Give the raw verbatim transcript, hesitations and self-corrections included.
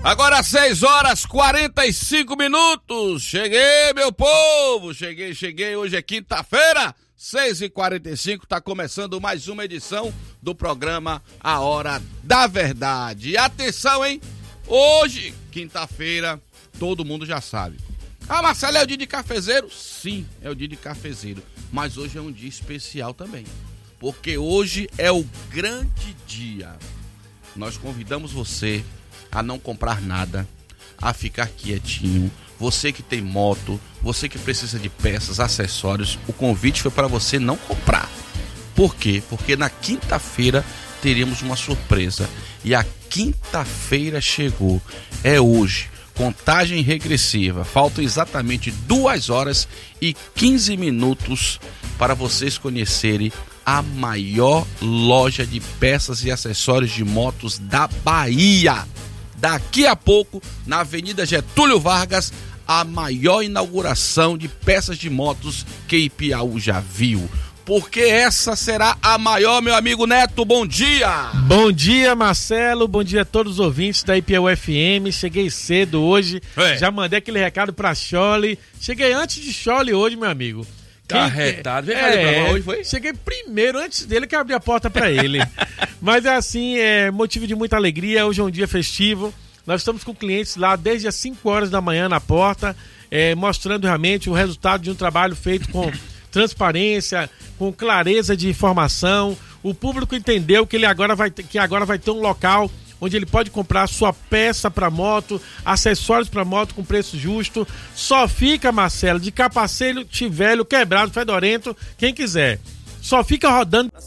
Agora seis horas e quarenta e cinco minutos. Cheguei, meu povo. Cheguei, cheguei. Hoje é quinta-feira, seis e quarenta e cinco. Tá começando mais uma edição do programa A Hora da Verdade. E atenção, hein? Hoje, quinta-feira, todo mundo já sabe. Ah, Marcelo, é o dia de cafezeiro? Sim, é o dia de cafezeiro. Mas hoje é um dia especial também. Porque hoje é o grande dia. Nós convidamos você a não comprar nada, a ficar quietinho. Você que tem moto, você que precisa de peças, acessórios, o convite foi para você não comprar. Por quê? Porque na quinta-feira teremos uma surpresa. E a quinta-feira chegou. É hoje. Contagem regressiva. Faltam exatamente duas horas e quinze minutos para vocês conhecerem a maior loja de peças e acessórios de motos da Bahia. Daqui a pouco, na Avenida Getúlio Vargas, a maior inauguração de peças de motos que Ipiaú já viu. Porque essa será a maior, meu amigo Neto. Bom dia! Bom dia, Marcelo. Bom dia a todos os ouvintes da Ipiaú F M. Cheguei cedo hoje. É. Já mandei aquele recado pra Chole. Cheguei antes de Chole hoje, meu amigo. Carretado. Vem é, pra hoje, foi? Cheguei primeiro, antes dele, que abri a porta pra ele. Mas é assim, é motivo de muita alegria. Hoje é um dia festivo. Nós estamos com clientes lá desde as cinco horas da manhã na porta, é, mostrando realmente o resultado de um trabalho feito com transparência, com clareza de informação. O público entendeu que ele agora vai ter, que agora vai ter um local onde ele pode comprar sua peça para moto, acessórios para moto com preço justo. Só fica, Marcelo, de capacete velho, quebrado, fedorento, quem quiser. Só fica rodando